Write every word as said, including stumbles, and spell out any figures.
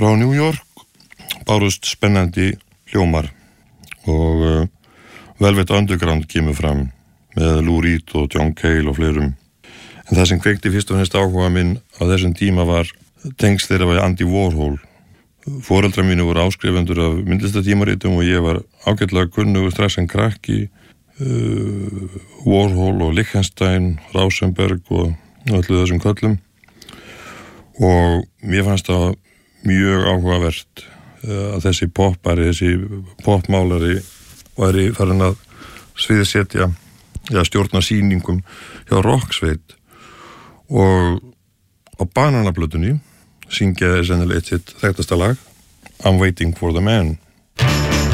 Frá New York bárust spennandi hljómar og uh, Velvet Underground kemur fram með Lou Reed og John Cale og fleirum. En það sem kveikti fyrst og fremst áhuga minn á þessum tíma var tengsl þeirra við Andy Warhol. Foreldrar mínu voru áskrifendur af myndlistatímaritum og ég var ágætlega kunnugur strax sem krakki uh, Warhol og Lichtenstein, Rauschenberg og öllu þessum köllum. Og mér fannst það mjög áhugavert uh, að þessi poppari, þessi popmálari væri farin að sviðsetja eða stjórna sýningum hjá rocksveit og á Bananaplötunni syngja sennilega eitt sitt þekktasta lag I'm Waiting for the Man.